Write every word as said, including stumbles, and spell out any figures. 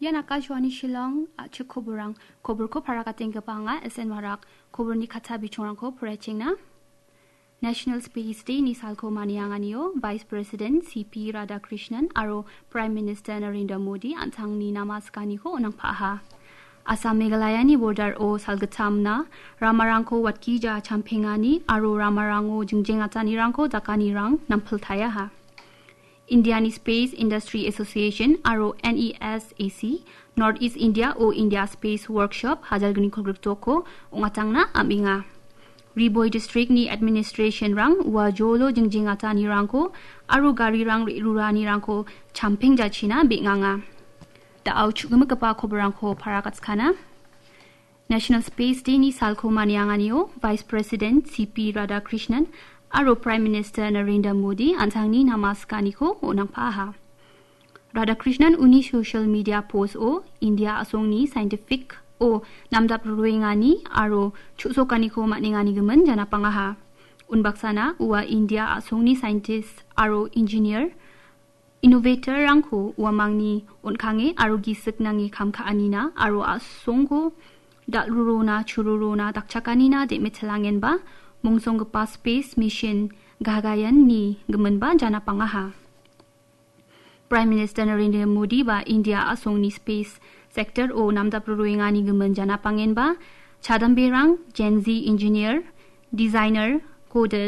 Yan akashwani Shillong chu khoborang khobor ko pharakating kapanga esen warak khobor ni khatha bichorang ko prechingna National Space Day ni salko manianganio Vice President C P Radhakrishnan aro Prime Minister Narendra Modi antang ni namaskani ko onang phaha Assam Meghalaya ni border o salgatamna ramarangko watki ja champengani aro ramarango jingjengatani rangko dakani rang nampul thaya ha Indian Space Industry Association aro N E S A C Northeast India o India Space Workshop hajalgni khogrtoko ongatangna aminga Riboy District ni administration rang wa jolo jingjingata ni rangko aro gari rang rurani rangko champeng jachina binganga da au chugum kapa khobrangko parakatskana National Space Day ni salko manianganio Vice President C P Radhakrishnan aro Prime Minister Narendra Modi antangni namaskani ko onang paha Radhakrishnan uni social media post o India asongni scientific o namdap ruingani aro chusokani ko maningani gemen jana pangaha unbaksana uwa India asongni scientist aro engineer innovator rangko uamangni onkhange aro gisik nangi khamkha anina aro asongko dalrurona chururona dakchakanina de metlangen ba Mongsongpa Space Mission Gagayan ni gemenba jana pangaha. Prime Minister Narendra Modi ba India asongni space sector o namda pruruingani gemen jana pangen ba chadamberang Gen Z engineer, designer, coders